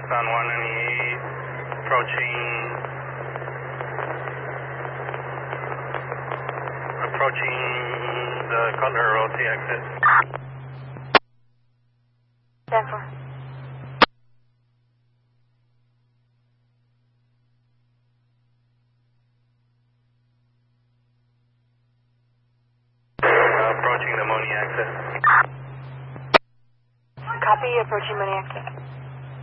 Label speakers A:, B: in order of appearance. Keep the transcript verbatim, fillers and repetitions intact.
A: southbound one ninety-eight, approaching, approaching the Cutler Road to exit.
B: ten four.
A: Approaching the Moni exit.
B: Copy, approaching Money exit.